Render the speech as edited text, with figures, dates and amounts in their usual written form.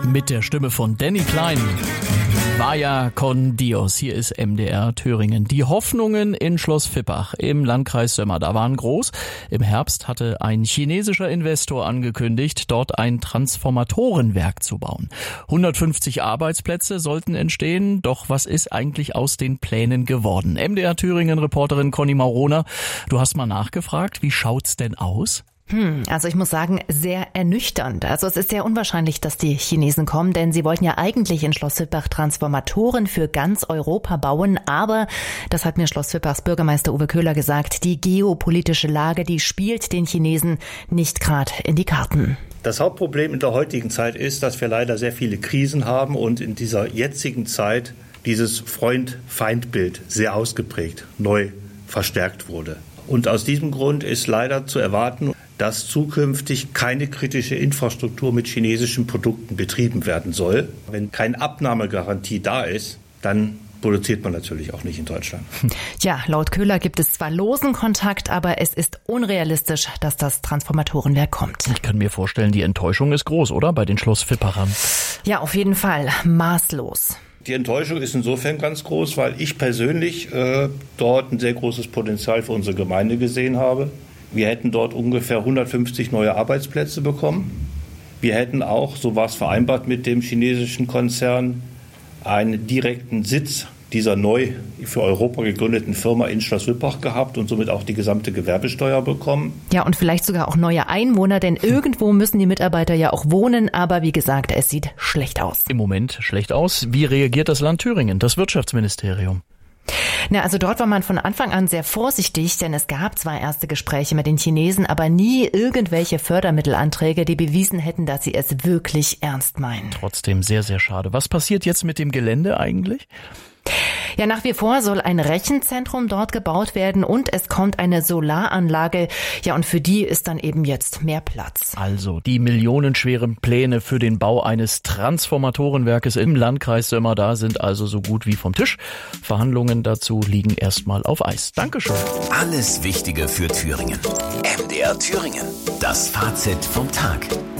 Mit der Stimme von Danny Klein. Vaya con Dios. Hier ist MDR Thüringen. Die Hoffnungen in Schloss Vippach im Landkreis Sömmerda waren groß. Im Herbst hatte ein chinesischer Investor angekündigt, dort ein Transformatorenwerk zu bauen. 150 Arbeitsplätze sollten entstehen. Doch was ist eigentlich aus den Plänen geworden? MDR Thüringen-Reporterin Conny Mauroner, du hast mal nachgefragt. Wie schaut's denn aus? Also ich muss sagen, sehr ernüchternd. Also es ist sehr unwahrscheinlich, dass die Chinesen kommen, denn sie wollten ja eigentlich in Schloss Vippach Transformatoren für ganz Europa bauen. Aber, das hat mir Schloss Vippachs Bürgermeister Uwe Köhler gesagt, die geopolitische Lage, die spielt den Chinesen nicht gerade in die Karten. Das Hauptproblem in der heutigen Zeit ist, dass wir leider sehr viele Krisen haben und in dieser jetzigen Zeit dieses Freund-Feind-Bild sehr ausgeprägt, neu verstärkt wurde. Und aus diesem Grund ist leider zu erwarten, dass zukünftig keine kritische Infrastruktur mit chinesischen Produkten betrieben werden soll. Wenn keine Abnahmegarantie da ist, dann produziert man natürlich auch nicht in Deutschland. Ja, laut Köhler gibt es zwar losen Kontakt, aber es ist unrealistisch, dass das Transformatorenwerk kommt. Ich kann mir vorstellen, die Enttäuschung ist groß, oder? Bei den Schloss Vippachern. Ja, auf jeden Fall. Maßlos. Die Enttäuschung ist insofern ganz groß, weil ich persönlich dort ein sehr großes Potenzial für unsere Gemeinde gesehen habe. Wir hätten dort ungefähr 150 neue Arbeitsplätze bekommen. Wir hätten auch, so war es vereinbart mit dem chinesischen Konzern, einen direkten Sitz dieser neu für Europa gegründeten Firma in Schloss Vippach gehabt und somit auch die gesamte Gewerbesteuer bekommen. Ja, und vielleicht sogar auch neue Einwohner, denn irgendwo müssen die Mitarbeiter ja auch wohnen. Aber wie gesagt, es sieht schlecht aus. Im Moment schlecht aus. Wie reagiert das Land Thüringen, das Wirtschaftsministerium? Also dort war man von Anfang an sehr vorsichtig, denn es gab zwar erste Gespräche mit den Chinesen, aber nie irgendwelche Fördermittelanträge, die bewiesen hätten, dass sie es wirklich ernst meinen. Trotzdem sehr, sehr schade. Was passiert jetzt mit dem Gelände eigentlich? Ja, nach wie vor soll ein Rechenzentrum dort gebaut werden und es kommt eine Solaranlage. Ja, und für die ist dann eben jetzt mehr Platz. Also die millionenschweren Pläne für den Bau eines Transformatorenwerkes im Landkreis Sömmerda sind also so gut wie vom Tisch. Verhandlungen dazu liegen erstmal auf Eis. Dankeschön. Alles Wichtige für Thüringen. MDR Thüringen. Das Fazit vom Tag.